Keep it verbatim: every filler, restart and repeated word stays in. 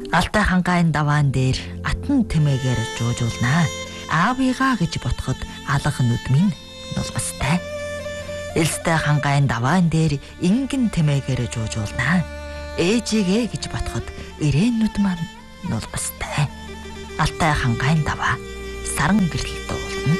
Алтай хангайн даваан дээр атан тэмээгээр жуужуулнаа. Аавыгаа гэж ботход алга нүдмийн нулбастай. Элстэй хангайн даваан дээр ингэн тэмээгээр жуужуулнаа. Ээжигээ гэж ботход ирээн нүд маань нулбастай. Алтай хангайн даваа саран гэрэлтөө.